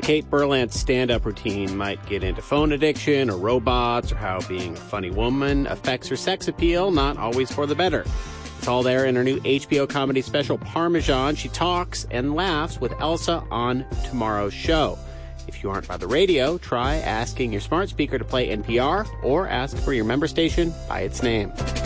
Kate Berland's stand-up routine might get into phone addiction or robots or how being a funny woman affects her sex appeal, not always for the better. It's all there in her new HBO comedy special, Parmesan. She talks and laughs with Elsa on tomorrow's show. If you aren't by the radio, try asking your smart speaker to play NPR or ask for your member station by its name.